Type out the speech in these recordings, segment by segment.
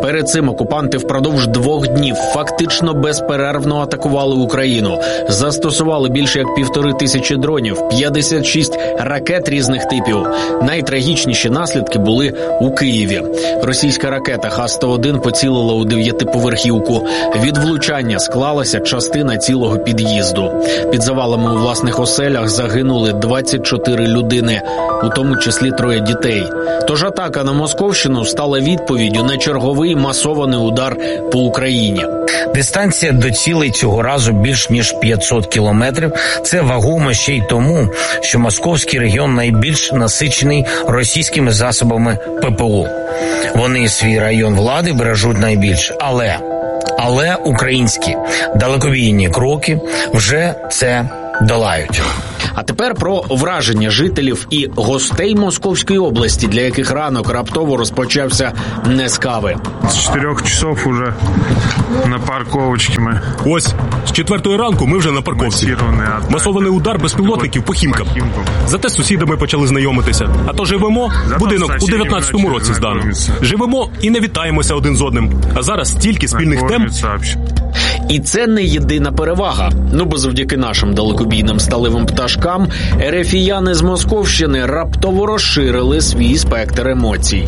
Перед цим окупанти впродовж 2 днів фактично безперервно атакували Україну. Застосували більше як 1500 дронів, 56 ракет різних типів. Найтрагічніші наслідки були у Києві. Російська ракета Х-101 поцілила у 9-поверхівку. Від влучання склалася частина цілого під'їзду. Під завалами у власних оселях загинули 24 людини, у тому числі 3 дітей. Тож атака на Московщину стала відповіддю на черговий масований удар по Україні. Дистанція до цілей цього разу більш ніж 500 кілометрів. Це вагомо ще й тому, що московський регіон найбільш насичений російськими засобами ППО. Вони свій район влади бережуть найбільше. Але українські далекобійні кроки вже це долають. А тепер про враження жителів і гостей Московської області, для яких ранок раптово розпочався не з кави. З 4 часов уже на парковочці ми. Ось, з 4 ранку ми вже на парковці. Масований удар безпілотників по Хімкам. Зате з сусідами почали знайомитися. А то живемо, будинок у 19-му році здано. Живемо і не вітаємося один з одним. А зараз стільки спільних тем. І це не єдина перевага. Бо завдяки нашим далекобійним сталевим пташкам ерефіяни з Московщини раптово розширили свій спектр емоцій.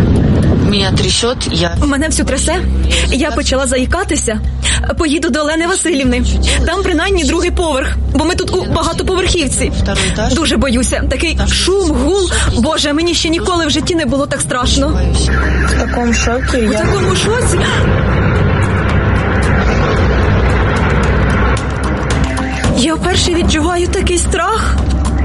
Мене всю трясе. Я почала заїкатися. Поїду до Олени Василівни. Там принаймні 2-й поверх, бо ми тут у багатоповерхівці. Дуже боюся. Такий шум, гул. Боже, мені ще ніколи в житті не було так страшно. В такому шокі. У такому шоці. Я вперше відчуваю такий страх.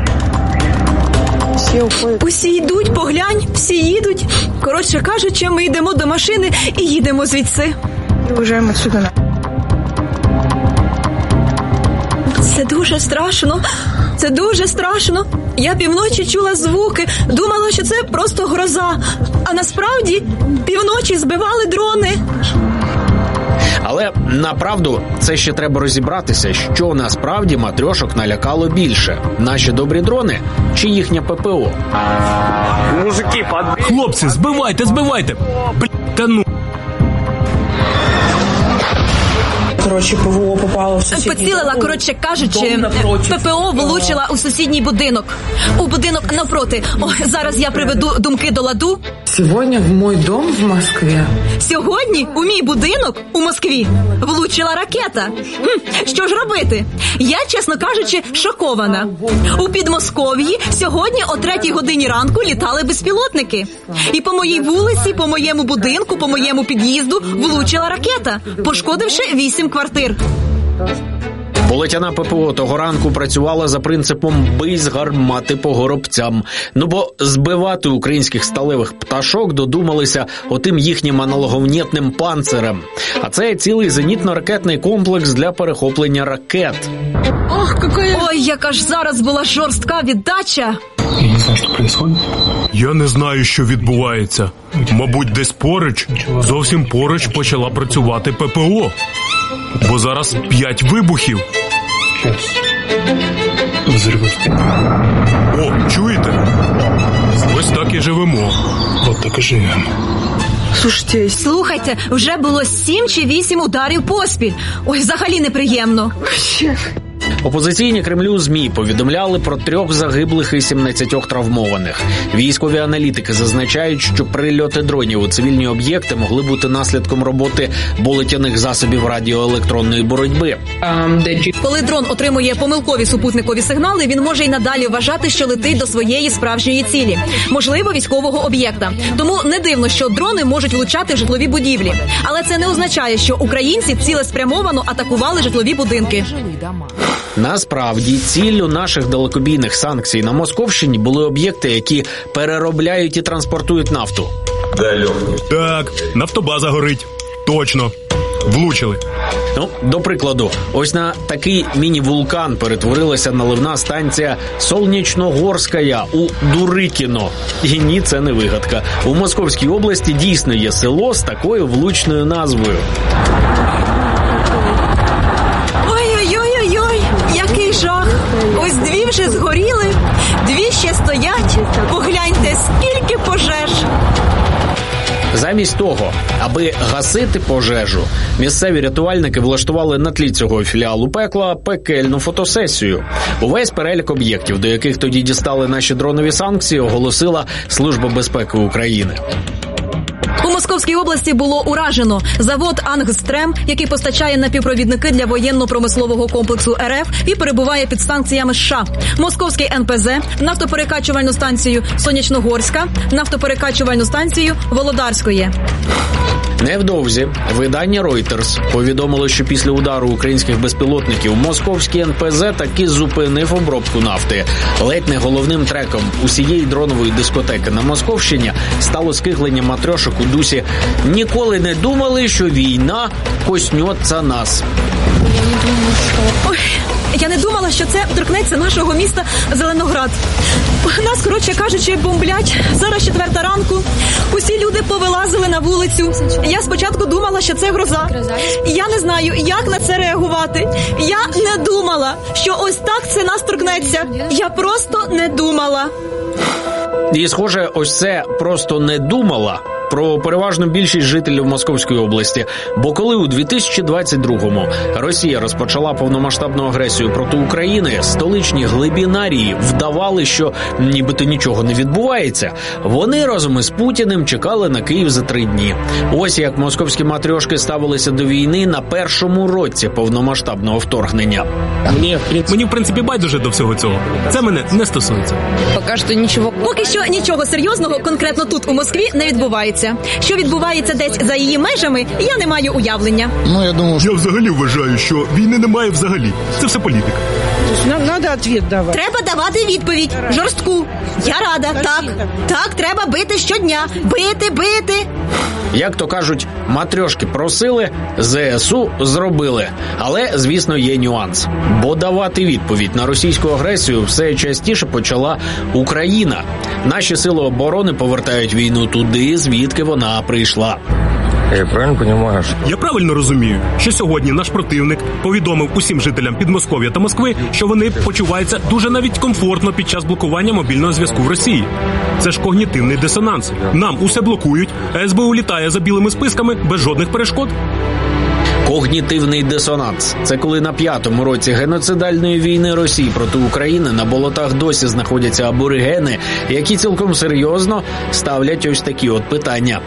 Усі йдуть, поглянь, всі їдуть. Коротше кажучи, ми йдемо до машини і їдемо звідси. Це дуже страшно. Це дуже страшно. Я півночі чула звуки, думала, що це просто гроза. А насправді півночі збивали дрони. Але, направду, це ще треба розібратися, що насправді матрьошок налякало більше. Наші добрі дрони чи їхня ППО? Хлопці, збивайте! Та ну! ПВО попало в сусідній Поцілила, коротше кажучи, ППО влучила у сусідній будинок. У будинок навпроти. Зараз я приведу думки до ладу. Сьогодні в мій дом в Москві. Сьогодні у мій будинок у Москві влучила ракета. Що ж робити? Я, чесно кажучи, шокована. У Підмосков'ї сьогодні о 3 годині ранку літали безпілотники. І по моїй вулиці, по моєму будинку, по моєму під'їзду влучила ракета, пошкодивши 8 квартир. Болотяна ППО того ранку працювала за принципом «бий з гармати по горобцям». Бо збивати українських сталевих пташок додумалися отим їхнім аналоговнєтним панцирем. А це цілий зенітно-ракетний комплекс для перехоплення ракет. Ой, яка ж зараз була жорстка віддача. Я не знаю, що відбувається. Мабуть, десь поруч, зовсім поруч почала працювати ППО. Бо зараз 5 вибухів. О, чуєте? Ось так і живемо. От так і живемо. Слухайте, вже було 7 чи 8 ударів поспіль. Ой, взагалі неприємно. Опозиційні Кремлю ЗМІ повідомляли про 3 загиблих і 17 травмованих. Військові аналітики зазначають, що прильоти дронів у цивільні об'єкти могли бути наслідком роботи болотяних засобів радіоелектронної боротьби. Коли дрон отримує помилкові супутникові сигнали, він може й надалі вважати, що летить до своєї справжньої цілі, можливо, військового об'єкта. Тому не дивно, що дрони можуть влучати в житлові будівлі. Але це не означає, що українці цілеспрямовано атакували житлові будинки. Насправді, ціллю наших далекобійних санкцій на Московщині були об'єкти, які переробляють і транспортують нафту. Так, нафтобаза горить. Точно. Влучили. До прикладу, ось на такий міні-вулкан перетворилася наливна станція Солнечногорська у Дурикіно. І ні, це не вигадка. У Московській області дійсно є село з такою влучною назвою. Який жах! Ось 2 вже згоріли, 2 ще стоять. Погляньте, скільки пожеж! Замість того, аби гасити пожежу, місцеві рятувальники влаштували на тлі цього філіалу пекла пекельну фотосесію. Увесь перелік об'єктів, до яких тоді дістали наші дронові санкції, оголосила Служба безпеки України. У Московській області було уражено завод «Ангстрем», який постачає напівпровідники для воєнно-промислового комплексу РФ і перебуває під санкціями США. Московський НПЗ, нафтоперекачувальну станцію Сонячногорська, нафтоперекачувальну станцію Володарської. Невдовзі видання Reuters повідомило, що після удару українських безпілотників московський НПЗ таки зупинив обробку нафти. Ледь не головним треком усієї дронової дискотеки на Московщині стало скиглення матрьошок у дусі «Ніколи не думали, що війна коснеться нас». Ой, я не думала, що це торкнеться нашого міста Зеленоград. Нас, коротше кажучи, бомблять. Зараз 4 ранку. Усі люди повилазили на вулицю. Я спочатку думала, що це гроза. Я не знаю, як на це реагувати. Я не думала, що ось так це нас торкнеться. Я просто не думала. І, схоже, ось це «просто не думала» про переважну більшість жителів Московської області. Бо коли у 2022-му Росія розпочала повномасштабну агресію проти України, столичні глибінарії вдавали, що нібито нічого не відбувається. Вони разом із Путіним чекали на Київ за 3 дні. Ось як московські матрьошки ставилися до війни на першому році повномасштабного вторгнення. Мені, в принципі, байдуже до всього цього. Це мене не стосується. Поки що нічого серйозного конкретно тут, у Москві, не відбувається. Що відбувається десь за її межами, я не маю уявлення. Я взагалі вважаю, що війни немає взагалі. Це все політика. Треба давати відповідь. Жорстку. Я рада. Так, треба бити щодня. Бити. Як то кажуть, матрьошки просили, ЗСУ зробили. Але, звісно, є нюанс. Бо давати відповідь на російську агресію все частіше почала Україна. Наші сили оборони повертають війну туди, звідки вона прийшла. Я правильно розумію, що сьогодні наш противник повідомив усім жителям Підмосков'я та Москви, що вони почуваються дуже навіть комфортно під час блокування мобільного зв'язку в Росії. Це ж когнітивний дисонанс. Нам усе блокують, а СБУ літає за білими списками без жодних перешкод. Когнітивний дисонанс – це коли на 5-му році геноцидальної війни Росії проти України на болотах досі знаходяться аборигени, які цілком серйозно ставлять ось такі от питання.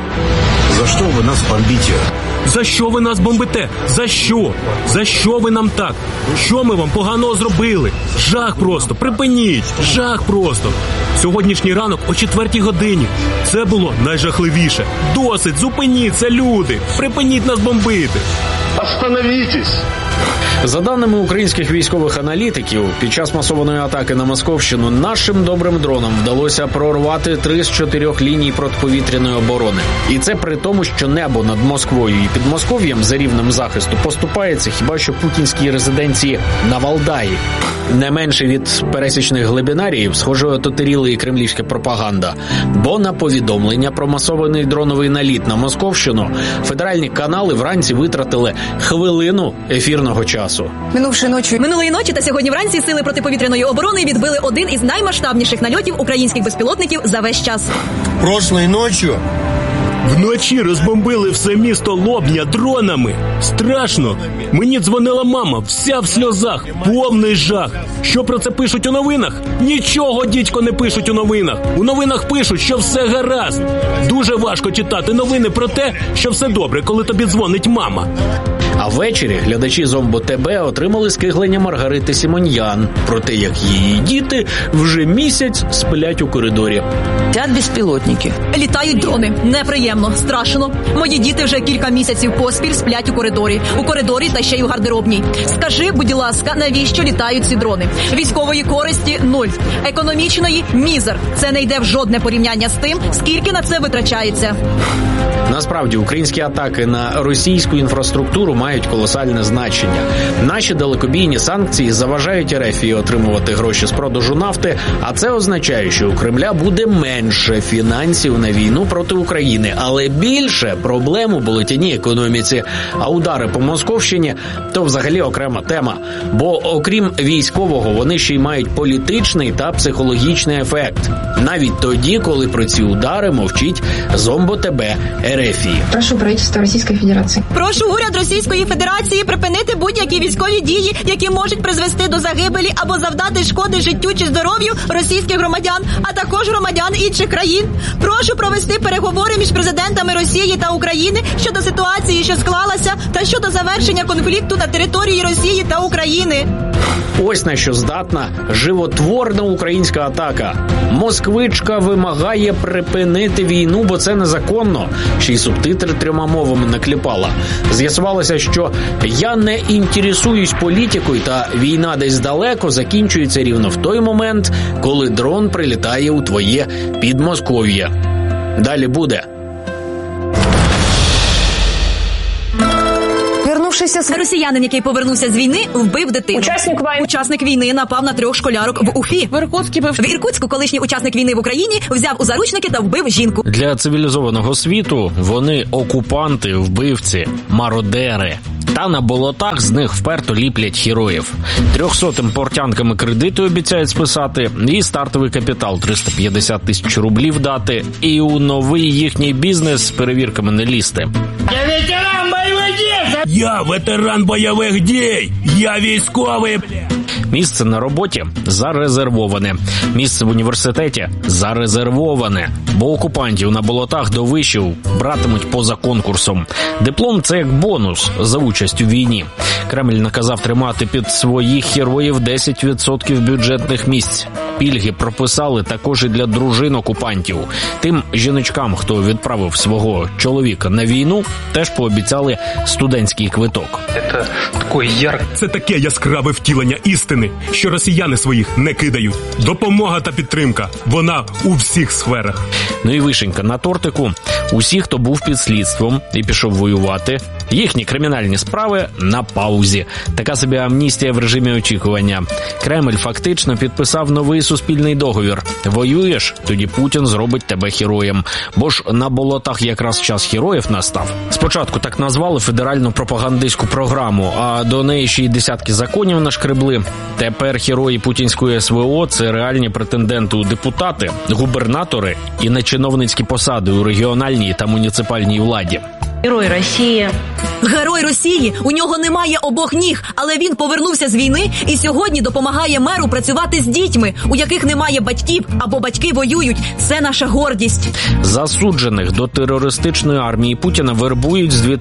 За що ви нас бомбите? За що ви нас бомбите? За що? За що ви нам так? Що ми вам поганого зробили? Жах просто, припиніть! Жах просто! Сьогоднішній ранок о 4-й годині. Це було найжахливіше. Досить, зупиніться, люди! Припиніть нас бомбити! Остановітесь! За даними українських військових аналітиків, під час масованої атаки на Московщину нашим добрим дронам вдалося прорвати 3 з 4 ліній протиповітряної оборони. І це при тому, що небо над Москвою і Підмосков'ям за рівнем захисту поступається хіба що путінській резиденції на Валдаї. Не менше від пересічних глибінаріїв, схоже, ототеріла і кремлівська пропаганда. Бо на повідомлення про масований дроновий наліт на Московщину федеральні канали вранці витратили хвилину ефірного часу. Минулої ночі та сьогодні вранці сили протиповітряної оборони відбили один із наймасштабніших нальотів українських безпілотників за весь час. Прошлой ночью Вночі розбомбили все місто Лобня дронами. Страшно. Мені дзвонила мама, вся в сльозах, повний жах. Що про це пишуть у новинах? Нічого, дідько, не пишуть у новинах. У новинах пишуть, що все гаразд. Дуже важко читати новини про те, що все добре, коли тобі дзвонить мама. А ввечері глядачі Зомбо ТБ отримали скиглення Маргарити Сімоньян про те, як її діти вже місяць сплять у коридорі. Летять безпілотники. Літають дрони. Неприємно, страшно. Мої діти вже кілька місяців поспіль сплять у коридорі. У коридорі та ще й у гардеробній. Скажи, будь ласка, навіщо літають ці дрони? Військової користі – 0. Економічної – мізер. Це не йде в жодне порівняння з тим, скільки на це витрачається. Насправді, українські атаки на російську інфраструктуру мають колосальне значення. Наші далекобійні санкції заважають РФ отримувати гроші з продажу нафти, а це означає, що у Кремля буде менше фінансів на війну проти України, але більше проблем у болотяній економіці. А удари по Московщині – то взагалі окрема тема. Бо окрім військового, вони ще й мають політичний та психологічний ефект. Навіть тоді, коли про ці удари мовчить Зомбо-ТБ РФ. Прошу правительство Російської Федерації. Прошу уряд Російської Федерації припинити будь-які військові дії, які можуть призвести до загибелі або завдати шкоди життю чи здоров'ю російських громадян, а також громадян інших країн. Прошу провести переговори між президентами Росії та України щодо ситуації, що склалася, та щодо завершення конфлікту на території Росії та України. Ось на що здатна животворна українська атака. Москвичка вимагає припинити війну, бо це незаконно. Ще й субтитри 3 мовами накліпала. З'ясувалося, що «я не інтересуюсь політикою» та «війна десь далеко» закінчується рівно в той момент, коли дрон прилітає у твоє Підмосков'я. Далі буде. Росіянин, який повернувся з війни, вбив дитину. Учасник війни напав на 3 школярок в Уфі. В Іркутську колишній учасник війни в Україні взяв у заручники та вбив жінку. Для цивілізованого світу вони окупанти, вбивці, мародери. Та на болотах з них вперто ліплять героїв. 300 портянками кредити обіцяють списати, і стартовий капітал 350 тисяч рублів дати, і у новий їхній бізнес з перевірками не лізти. Я ветеран бойових дій! Я військовий! Місце на роботі зарезервоване. Місце в університеті зарезервоване. Бо окупантів на болотах до вишів братимуть поза конкурсом. Диплом – це як бонус за участь у війні. Кремль наказав тримати під своїх героїв 10% бюджетних місць. Пільги прописали також і для дружин окупантів. Тим жіночкам, хто відправив свого чоловіка на війну, теж пообіцяли студентський квиток. Це таке яскраве втілення істини, що росіяни своїх не кидають. Допомога та підтримка – вона у всіх сферах. Ну і вишенька на тортику. Усі, хто був під слідством і пішов воювати, їхні кримінальні справи на паузі. Така собі амністія в режимі очікування. Кремль фактично підписав новий суспільний договір. Воюєш, тоді Путін зробить тебе героєм. Бо ж на болотах якраз час героїв настав. Спочатку так назвали федеральну пропагандистську програму, а до неї ще й десятки законів нашкребли. Тепер герої путінської СВО – це реальні претенденти у депутати, губернатори і на чиновницькі посади у регіональній та муніципальній владі. Герой Росії. Герой Росії. У нього немає обох ніг, але він повернувся з війни і сьогодні допомагає меру працювати з дітьми, у яких немає батьків або батьки воюють. Це наша гордість. Засуджених до терористичної армії Путіна вербують з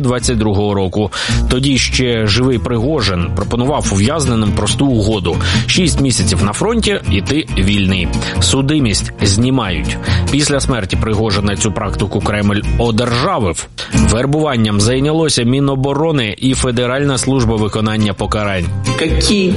2022 року. Тоді ще живий Пригожин пропонував ув'язненим просту угоду. 6 місяців на фронті і ти вільний. Судимість знімають. Після смерті Пригожина цю практику Кремль одержавив. Вербуванням зайнялося Міноборони і Федеральна служба виконання покарань. Які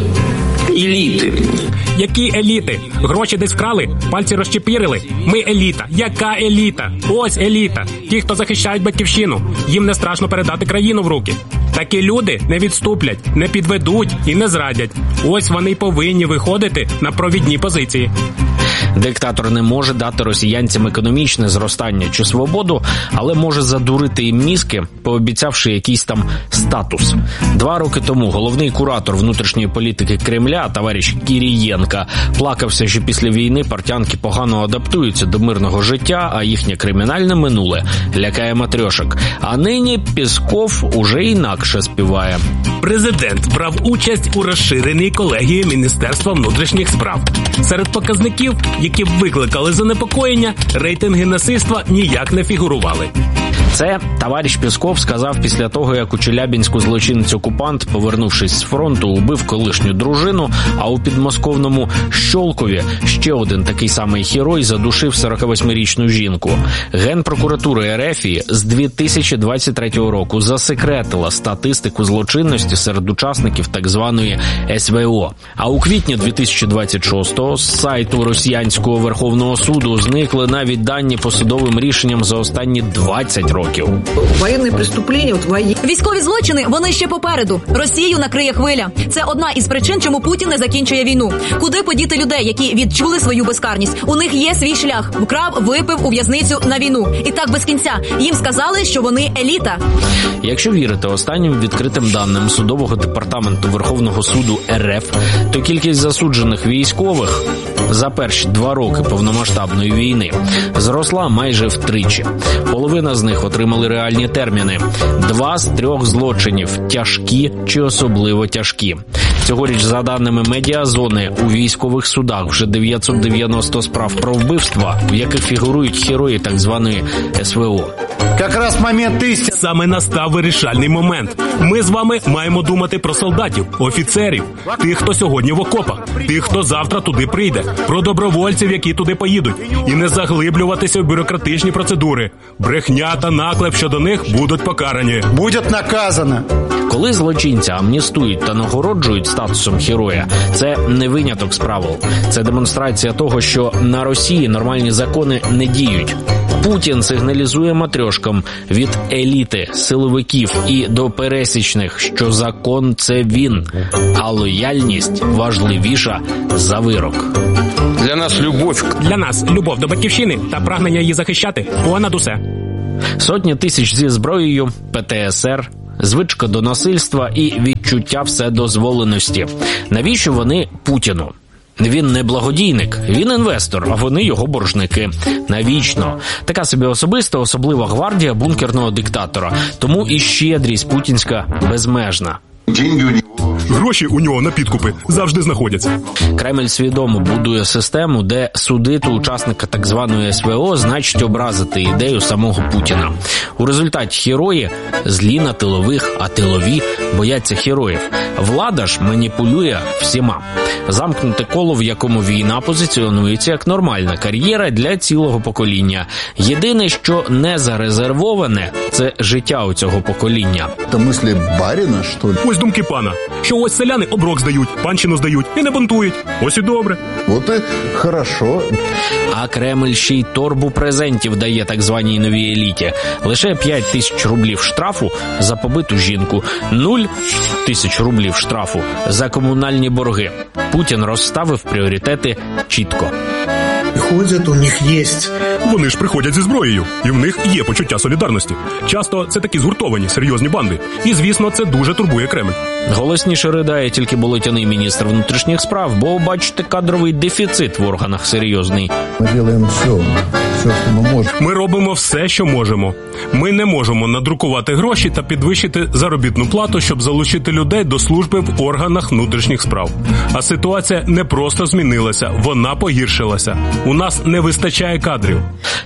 еліти? Які еліти? Гроші десь вкрали? Пальці розчепірили? Ми еліта. Яка еліта? Ось еліта. Ті, хто захищають батьківщину. Їм не страшно передати країну в руки. Такі люди не відступлять, не підведуть і не зрадять. Ось вони й повинні виходити на провідні позиції. Диктатор не може дати росіянцям економічне зростання чи свободу, але може задурити їм мізки, пообіцявши якийсь там статус. 2 роки тому головний куратор внутрішньої політики Кремля, товариш Кірієнко, плакався, що після війни портянки погано адаптуються до мирного життя, а їхнє кримінальне минуле лякає матрьошок. А нині Пєсков уже інакше співає. Президент брав участь у розширеній колегії Міністерства внутрішніх справ. Серед показників, які викликали занепокоєння, рейтинги насильства ніяк не фігурували. Це товариш Пєсков сказав після того, як у Челябінську злочинець-окупант, повернувшись з фронту, убив колишню дружину, а у підмосковному Щолкові ще один такий самий герой задушив 48-річну жінку. Генпрокуратура РФ з 2023 року засекретила статистику злочинності серед учасників так званої СВО. А у квітні 2026-го з сайту росіянського Верховного суду зникли навіть дані по судовим рішенням за останні 20 років. років. Воєнні преступлення, Військові злочини, вони ще попереду. Росію накриє хвиля. Це одна із причин, чому Путін не закінчує війну. Куди подіти людей, які відчули свою безкарність? У них є свій шлях. Вкрав, випив у в'язницю на війну. І так без кінця. Їм сказали, що вони еліта. Якщо вірити останнім відкритим даним Судового департаменту Верховного суду РФ, то кількість засуджених військових за перші 2 роки повномасштабної війни зросла майже втричі. Половина з них отримали реальні терміни. 2 з 3 злочинів – тяжкі чи особливо тяжкі. Цьогоріч, за даними Медіазони, у військових судах вже 990 справ про вбивства, в яких фігурують герої так званої СВО. Якраз момент істини. Саме настав вирішальний момент. Ми з вами маємо думати про солдатів, офіцерів, тих, хто сьогодні в окопах, тих, хто завтра туди прийде, про добровольців, які туди поїдуть, і не заглиблюватися в бюрократичні процедури. Брехня та наклеп щодо них будуть покарані. Буде наказано. Коли злочинця амністують та нагороджують статусом героя, це не виняток з правил. Це демонстрація того, що на Росії нормальні закони не діють. Путін сигналізує матрьошкам від еліти, силовиків і до пересічних, що закон – це він, а лояльність важливіша за вирок. Для нас любов до батьківщини та прагнення її захищати понад усе. Сотні тисяч зі зброєю, ПТСР, звичка до насильства і відчуття вседозволеності. Навіщо вони Путіну? Він не благодійник, він інвестор, а вони його боржники. Навічно. Така собі особиста, особлива гвардія бункерного диктатора. Тому і щедрість путінська безмежна. Гроші у нього на підкупи завжди знаходяться. Кремль свідомо будує систему, де судити учасника так званої СВО значить образити ідею самого Путіна. У результаті герої злі на тилових, а тилові бояться героїв. Влада ж маніпулює всіма. Замкнуте коло, в якому війна позиціонується як нормальна кар'єра для цілого покоління. Єдине, що не зарезервоване – це життя у цього покоління. Це мислі барина, що ли? Ось думки пана, що ось селяни оброк здають, панщину здають і не бунтують. Ось і добре. От і хорошо. А Кремль ще й торбу презентів дає так званій новій еліті. Лише 5 тисяч рублів штрафу за побиту жінку, 0 тисяч рублів штрафу за комунальні борги. Путін розставив пріоритети чітко. Ходять, у них є. Вони ж приходять зі зброєю, і в них є почуття солідарності. Часто це такі згуртовані, серйозні банди. І, звісно, це дуже турбує Кремль. Голосніше ридає тільки болотяний міністр внутрішніх справ, бо, бачите, кадровий дефіцит в органах серйозний. Ми робимо все, що ми можемо. Ми робимо все, що можемо. Ми не можемо надрукувати гроші та підвищити заробітну плату, щоб залучити людей до служби в органах внутрішніх справ. А ситуація не просто змінилася, вона погіршилася. У нас не вистачає кадрів.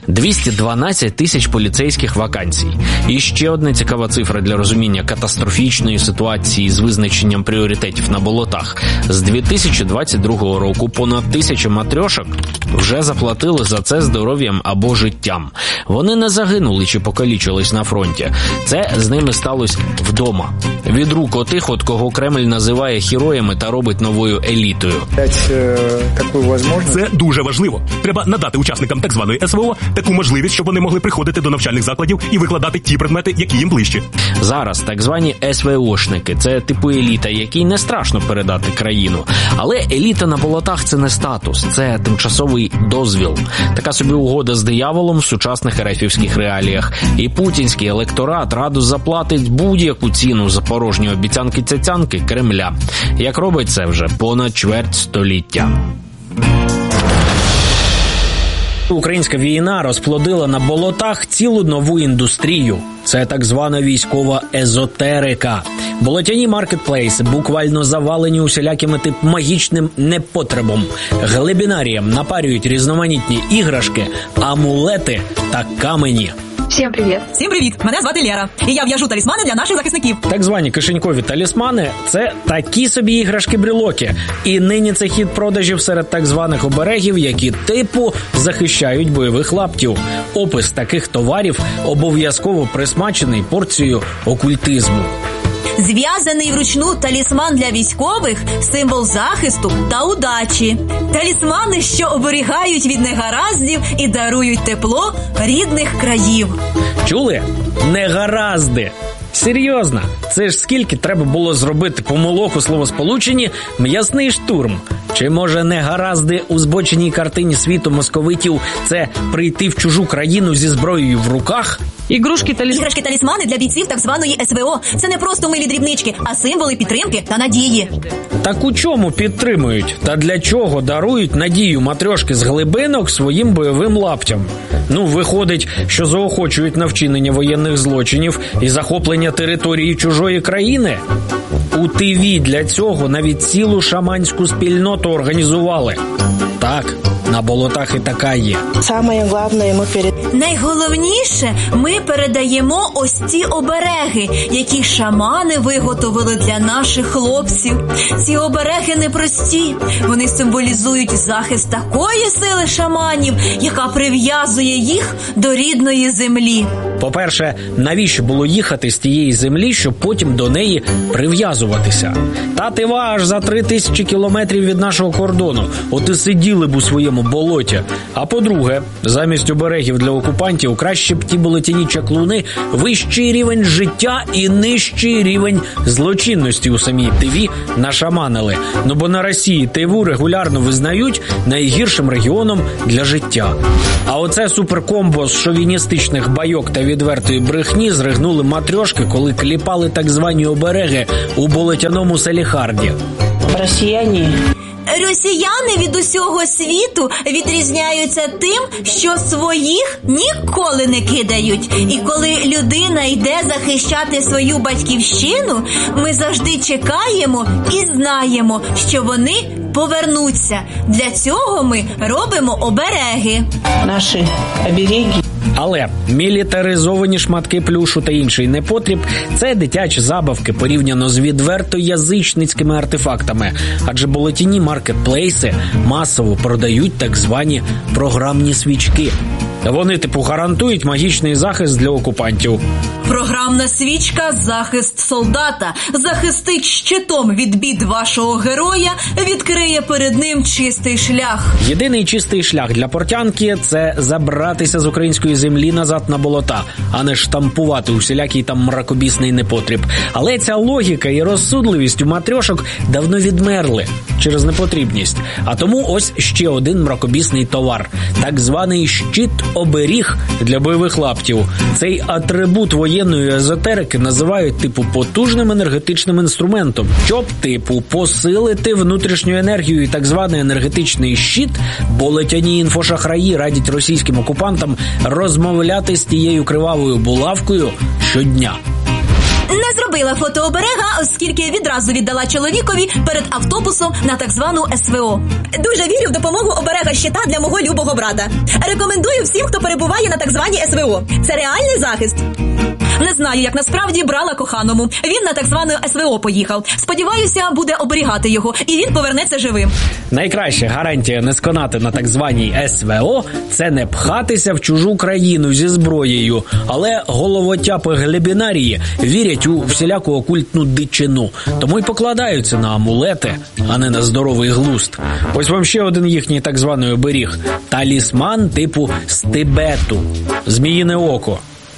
212 тисяч поліцейських вакансій. І ще одна цікава цифра для розуміння катастрофічної ситуації з визначенням пріоритетів на болотах. З 2022 року понад 1000 матрьошок вже заплатили за це здоров'ям або життям. Вони не загинули чи покалічились на фронті. Це з ними сталося вдома. Від рук отих, от кого Кремль називає героями та робить новою елітою. Це дуже важливо. Треба надати учасникам так званої СВО таку можливість, щоб вони могли приходити до навчальних закладів і викладати ті предмети, які їм ближчі. Зараз так звані СВОшники – це типу еліта, якій не страшно передати країну. Але еліта на болотах – це не статус, це тимчасовий дозвіл. Така собі угода з дияволом в сучасних ерефівських реаліях. І путінський електорат радо заплатить будь-яку ціну за порожні обіцянки-цяцянки Кремля. Як робить це вже понад чверть століття. Українська війна розплодила на болотах цілу нову індустрію. Це так звана військова езотерика. Болотяні маркетплейси буквально завалені усілякими тип магічним непотребом. Глибінаріям напарюють різноманітні іграшки, амулети та камені. Всім привіт. Всім привіт! Мене звати Лера. І я в'яжу талісмани для наших захисників. Так звані кишенькові талісмани – це такі собі іграшки-брелоки. І нині це хід продажів серед так званих оберегів, які типу захищають бойових лаптів. Опис таких товарів обов'язково присмачений порцією окультизму. Зв'язаний вручну талісман для військових – символ захисту та удачі. Талісмани, що оберігають від негараздів і дарують тепло рідних країв. Чули? Негаразди. Серйозно, це ж скільки треба було зробити помилок у словосполученні «м'ясний штурм». Чи, може, негаразди у збоченій картині світу московитів – це прийти в чужу країну зі зброєю в руках? Іграшки-талісмани для бійців так званої СВО – це не просто милі дрібнички, а символи підтримки та надії. Так у чому підтримують? Та для чого дарують надію матрьошки з глибинок своїм бойовим лаптям? Ну, виходить, що заохочують на вчинення воєнних злочинів і захоплення території чужої країни? У ТВ для цього навіть цілу шаманську спільноту організували. Так, на болотах і така є. Найголовніше, ми передаємо ось ці обереги, які шамани виготовили для наших хлопців. Ці обереги непрості. Вони символізують захист такої сили шаманів, яка прив'язує їх до рідної землі. По-перше, навіщо було їхати з тієї землі, щоб потім до неї прив'язуватися? Та ти аж за 3000 кілометрів від нашого кордону. От і сиділи б у своєму болоті. А по-друге, замість оберегів для окупантів краще б ті болотяні чаклуни вищий рівень життя і нижчий рівень злочинності у самій ТВ нашаманили. Ну бо на Росії ТВ регулярно визнають найгіршим регіоном для життя. А оце суперкомбо з шовіністичних байок та відвертої брехні зригнули матрьошки, коли кліпали так звані обереги у болотяному Саліхарді. Росіяни від усього світу відрізняються тим, що своїх ніколи не кидають. І коли людина йде захищати свою батьківщину, ми завжди чекаємо і знаємо, що вони повернуться. Для цього ми робимо обереги. Наші обереги. Але мілітаризовані шматки плюшу та інший непотріб – це дитячі забавки порівняно з відверто язичницькими артефактами. Адже болотяні маркетплейси масово продають так звані програмні свічки. Вони, гарантують магічний захист для окупантів. Програмна свічка – захист солдата. Захистить щитом від бід вашого героя, відкриє перед ним чистий шлях. Єдиний чистий шлях для портянки – це забратися з української землі назад на болота, а не штампувати усілякий там мракобісний непотріб. Але ця логіка і розсудливість у матрьошок давно відмерли через непотрібність. А тому ось ще один мракобісний товар – так званий щит-оберіг для бойових лаптів. Цей атрибут воєнної езотерики називають потужним енергетичним інструментом. Щоб посилити внутрішню енергію і так званий енергетичний щит, болотяні інфошахраї радять російським окупантам розмовляти з тією кривавою булавкою щодня. Не зробила фотооберега, оскільки відразу віддала чоловікові перед автобусом на так звану СВО. Дуже вірю в допомогу оберега щита для мого любого брата. Рекомендую всім, хто перебуває на так званій СВО. Це реальний захист. Не знаю, як насправді брала коханому. Він на так звану СВО поїхав. Сподіваюся, буде оберігати його, і він повернеться живим. Найкраща гарантія не сконати на так званій СВО – це не пхатися в чужу країну зі зброєю. Але головотяпи-глебінарії вірять у всіляку окультну дичину. Тому й покладаються на амулети, а не на здоровий глузд. Ось вам ще один їхній так званий оберіг – талісман типу з Тибету. Зміїне око.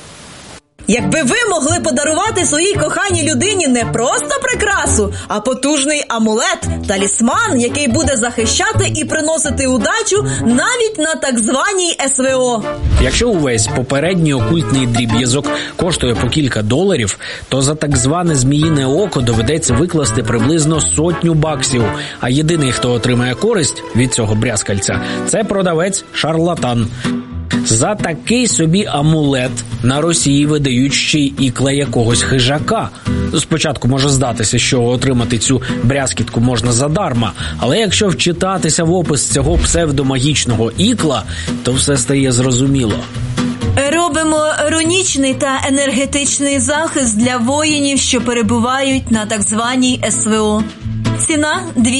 Якби ви могли подарувати своїй коханій людині не просто прикрасу, а потужний амулет, талісман, який буде захищати і приносити удачу навіть на так званій СВО. Якщо увесь попередній окультний дріб'язок коштує по кілька $, то за так зване зміїне око доведеться викласти приблизно $100. А єдиний, хто отримає користь від цього брязкальця – це продавець-шарлатан. За такий собі амулет на Росії видають ще й ікла якогось хижака. Спочатку може здатися, що отримати цю брязкітку можна задарма, але якщо вчитатися в опис цього псевдомагічного ікла, то все стає зрозуміло. Робимо рунічний та енергетичний захист для воїнів, що перебувають на так званій СВО. Ціна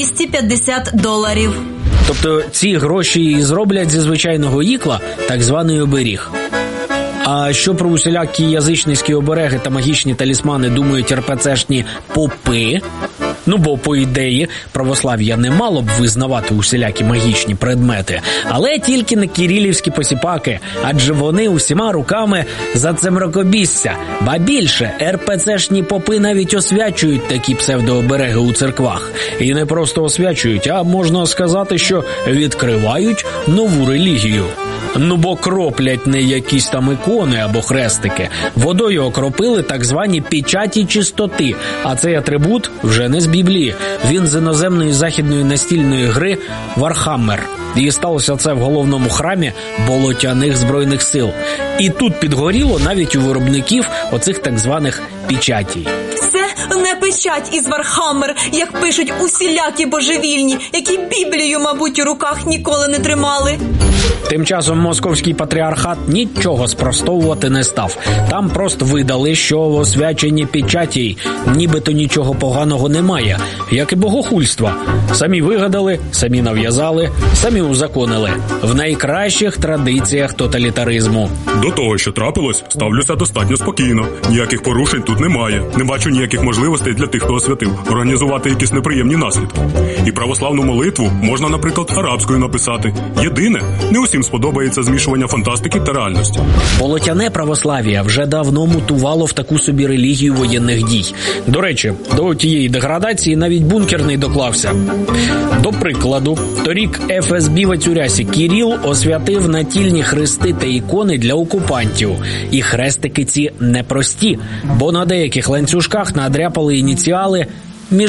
$250. Тобто ці гроші і зроблять зі звичайного ікла так званий оберіг. А що про усілякі язичницькі обереги та магічні талісмани думають РПЦшні попи? Ну, бо, по ідеї, православ'я не мало б визнавати усілякі магічні предмети, але тільки не кирилівські посіпаки, адже вони усіма руками за це мракобісся. Ба більше, РПЦшні попи навіть освячують такі псевдообереги у церквах. І не просто освячують, а можна сказати, що відкривають нову релігію. Ну, бо кроплять не якісь там ікони або хрестики. Водою окропили так звані печаті чистоти, а цей атрибут вже не з Біблії. Він з іноземної західної настільної гри Warhammer. І сталося це в головному храмі болотяних збройних сил. І тут підгоріло навіть у виробників оцих так званих печатій. Це не печать із Вархаммер, як пишуть усілякі божевільні, які Біблію, мабуть, у руках ніколи не тримали. Тим часом московський патріархат нічого спростовувати не став. Там просто видали, що в освяченні печатій нібито нічого поганого немає, як і богохульства. Самі вигадали, самі нав'язали, самі узаконили. В найкращих традиціях тоталітаризму. До того, що трапилось, ставлюся достатньо спокійно. Ніяких порушень тут немає. Не бачу ніяких можливостей для тих, хто освятив, організувати якісь неприємні наслідки. І православну молитву можна, наприклад, арабською написати. Єдине, не усім сподобається змішування фантастики та реальності. Болотяне православ'я вже давно мутувало в таку собі релігію воєнних дій. До речі, до тієї деградації навіть бункерний доклався. До прикладу, торік ФСБівець у рясі Кіріл освятив натільні хрести та ікони для окупантів. І хрестики ці непрості, бо на деяких ланцюжках надряпали ініціали